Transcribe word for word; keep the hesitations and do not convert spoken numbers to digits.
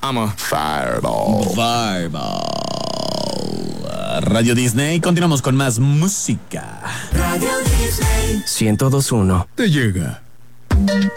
I'm a fireball. Fireball. Radio Disney, continuamos con más música. Radio Disney ciento dos punto uno. Te llega.